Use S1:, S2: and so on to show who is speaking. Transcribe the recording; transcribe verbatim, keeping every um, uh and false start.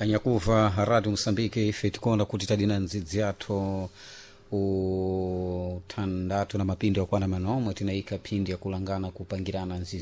S1: anyakuva Radio Msambiki ife tikona kuti tadina nzidzi yathu utandatu na mapindi yakwana manomwe tinaika pindi ya kulangana kupangirana nzizi